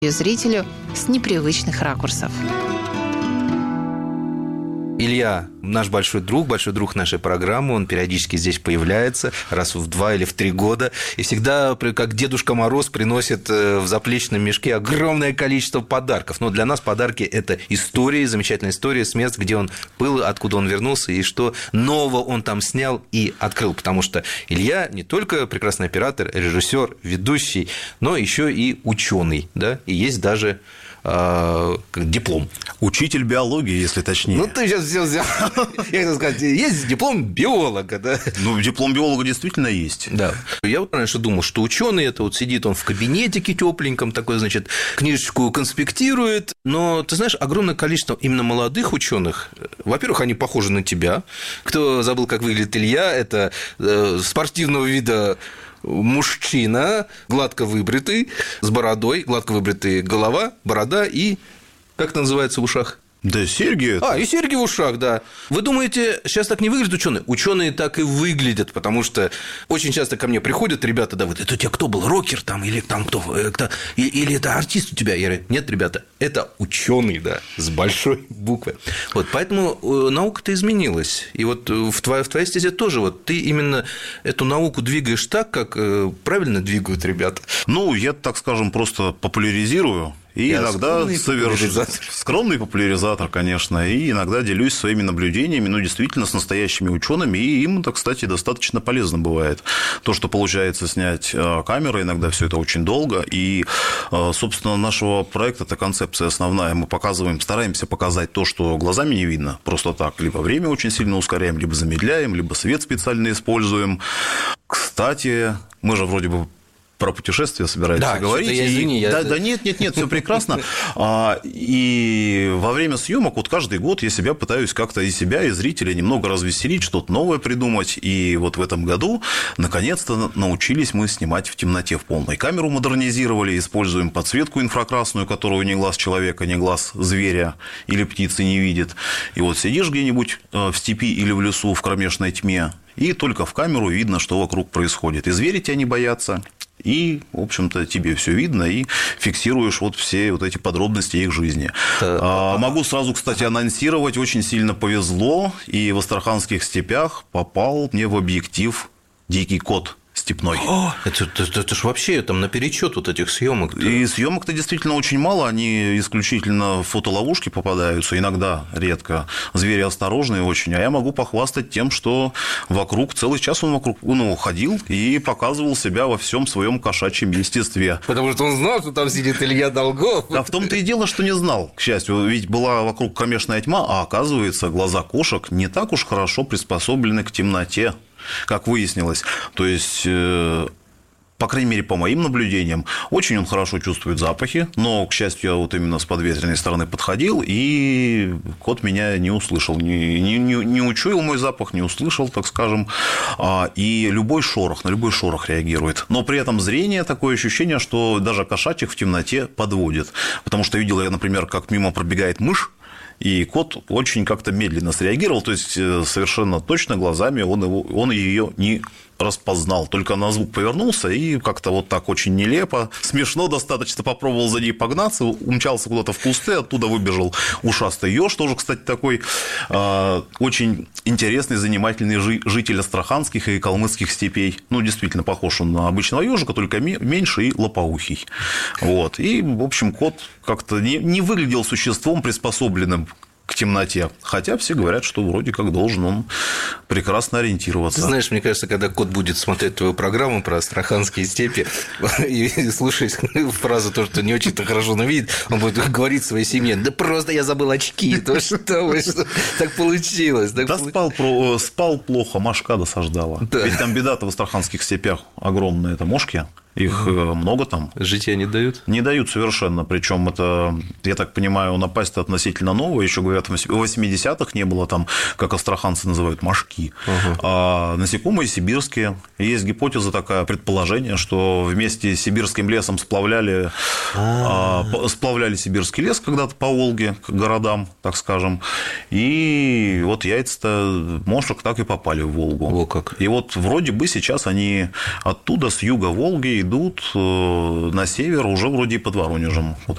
зрителю с непривычных ракурсов. Илья, наш большой друг нашей программы, он периодически здесь появляется раз в 2 или в 3 года, и всегда, как Дедушка Мороз, приносит в заплечном мешке огромное количество подарков. Но для нас подарки – это истории, замечательная история с мест, где он был, откуда он вернулся, и что нового он там снял и открыл. Потому что Илья не только прекрасный оператор, режиссер, ведущий, но еще и ученый, да, и есть даже диплом. Учитель биологии, если точнее. Ну, ты сейчас все взял. Я хотел сказать, есть диплом биолога, да? Ну, диплом биолога действительно есть. Да. Я вот раньше думал, что ученый это вот сидит он в кабинетике тепленьком, такой, значит, книжечку конспектирует. Но ты знаешь, огромное количество именно молодых ученых. Во-первых, они похожи на тебя. Кто забыл, как выглядит Илья, это спортивного вида мужчина, гладко выбритый, с бородой, гладко выбритая голова, борода и, как это называется в ушах? Да, серьги. И серьги в ушах, да. Вы думаете, сейчас так не выглядят ученые? Ученые так и выглядят, потому что очень часто ко мне приходят ребята, да, вот это у тебя кто был, рокер там, или там кто или это артист у тебя? Я говорю, нет, ребята, это ученый, да, с большой буквы. Вот, поэтому наука-то изменилась. И вот в твоей стезе тоже вот ты именно эту науку двигаешь так, как правильно двигают ребята. Ну, я, так скажем, просто популяризирую. И иногда скромный популяризатор, конечно, и иногда делюсь своими наблюдениями, ну, действительно, с настоящими учеными, и им это, кстати, достаточно полезно бывает. То, что получается снять камерой, иногда все это очень долго, и, собственно, нашего проекта эта концепция основная. Мы стараемся показать то, что глазами не видно, просто так. Либо время очень сильно ускоряем, либо замедляем, либо свет специально используем. Кстати, мы же вроде бы про путешествия собираемся говорить. Нет, все прекрасно. И во время съемок вот каждый год я себя пытаюсь как-то и себя, и зрителя немного развеселить, что-то новое придумать. И вот в этом году наконец-то научились мы снимать в темноте в полной. Камеру модернизировали, используем подсветку инфракрасную, которую ни глаз человека, ни глаз зверя или птицы не видит. И вот сидишь где-нибудь в степи или в лесу в кромешной тьме, и только в камеру видно, что вокруг происходит. И звери тебя не боятся. И, в общем-то, тебе все видно, и фиксируешь вот все вот эти подробности их жизни. Могу сразу, кстати, анонсировать, очень сильно повезло, и в Астраханских степях попал мне в объектив дикий кот степной. Это ж вообще там наперечет вот этих съемок. И съемок-то действительно очень мало, они исключительно в фотоловушки попадаются, иногда, редко. Звери осторожные очень, а я могу похвастать тем, что вокруг, целый час он вокруг ходил и показывал себя во всем своем кошачьем естестве. Потому что он знал, что там сидит Илья Долгов. А в том-то и дело, что не знал, к счастью, ведь была вокруг кромешная тьма, а оказывается, глаза кошек не так уж хорошо приспособлены к темноте, как выяснилось. То есть, по крайней мере, по моим наблюдениям, очень он хорошо чувствует запахи, но, к счастью, я вот именно с подветренной стороны подходил, и кот меня не услышал, не учуял мой запах, не услышал, так скажем, и на любой шорох реагирует. Но при этом зрение, такое ощущение, что даже кошачьих в темноте подводит. Потому что видел я, например, как мимо пробегает мышь, и кот очень как-то медленно среагировал, то есть совершенно точно глазами он ее не распознал, только на звук повернулся и как-то вот так очень нелепо, смешно достаточно, попробовал за ней погнаться, умчался куда-то в кусты, оттуда выбежал ушастый еж, тоже, кстати, такой очень интересный, занимательный житель астраханских и калмыцких степей. Ну, действительно, похож он на обычного ежика, только меньше и лопоухий. Вот. И, в общем, кот как-то не выглядел существом, приспособленным к темноте. Хотя все говорят, что вроде как должен он прекрасно ориентироваться. Ты знаешь, мне кажется, когда кот будет смотреть твою программу про астраханские степи и слушать фразу то, что не очень-то хорошо он видит, он будет говорить своей семье: да просто я забыл очки, то что так получилось. Да спал плохо, мошка досаждала. Ведь там беда-то в астраханских степях огромная, это мошки. Их много там. Житья не дают? Не дают совершенно. Причем это, я так понимаю, напасть-то относительно новая. Еще говорят, в 80-х не было там, как астраханцы называют, мошки. А насекомые сибирские. Есть гипотеза такая, предположение, что вместе с сибирским лесом сплавляли сибирский лес когда-то по Волге к городам, так скажем. И вот яйца-то мошек так и попали в Волгу. О, как. И вот вроде бы сейчас они оттуда, с юга Волги, идут на север, уже вроде и под Воронежем. Вот